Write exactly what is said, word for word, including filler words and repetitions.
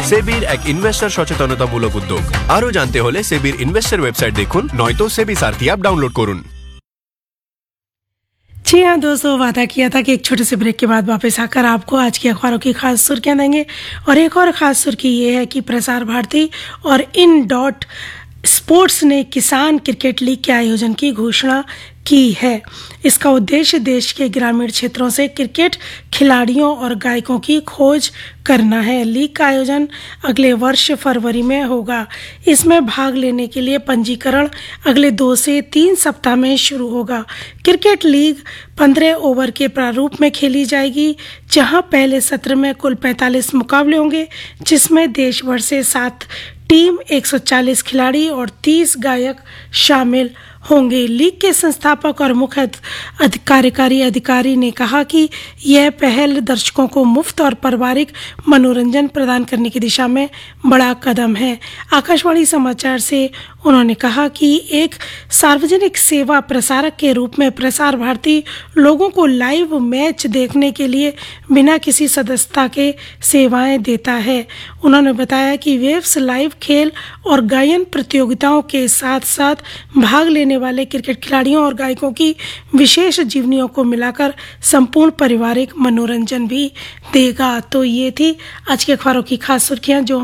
সেবির এক ইনভেস্টর সচেতনতামূলক উদ্যোগ। আরো জানতে হলে সেবির ইনভেস্টর ওয়েবসাইট দেখুন, নয়তো সেবি সারথি অ্যাপ डाउनलोड করুন। जी हाँ दोस्तों, वादा किया था कि एक छोटे से ब्रेक के बाद वापस आकर आपको आज की अखबारों की खास सुर्खियां देंगे। और एक और ख़ास सुर्खी ये है कि प्रसार भारती और इन डॉट स्पोर्ट्स ने किसान क्रिकेट लीग के आयोजन की घोषणा की है। इसका उद्देश्य देश के ग्रामीण क्षेत्रों से क्रिकेट खिलाड़ियों और गायकों की खोज करना है। लीग का आयोजन अगले वर्ष फरवरी में होगा। इसमें भाग लेने के लिए पंजीकरण अगले दो से तीन सप्ताह में शुरू होगा। क्रिकेट लीग पंद्रह ओवर के प्रारूप में खेली जाएगी, जहां पहले सत्र में कुल पैंतालीस मुकाबले होंगे, जिसमें देश भर से सात टीम, एक सौ चालीस खिलाड़ी और तीस गायक शामिल होंगे। लीग के संस्थापक और मुख्य कार्यकारी अधिकारी ने कहा कि यह पहल दर्शकों को मुफ्त और पारिवारिक मनोरंजन प्रदान करने की दिशा में बड़ा कदम है। आकाशवाणी समाचार से उन्होंने कहा कि एक सार्वजनिक सेवा प्रसारक के रूप में प्रसार भारती लोगों को लाइव मैच देखने के लिए बिना किसी सदस्यता के सेवाएं देता है। उन्होंने बताया कि वेव्स लाइव खेल और गायन प्रतियोगिताओं के साथ साथ भाग लेने वाले क्रिकेट खिलाड़ियों और गायकों की विशेष जीवनियों को मिलाकर संपूर्ण पारिवारिक मनोरंजन भी देगा। तो ये थी आज के अखबारों की खास सुर्खियां जो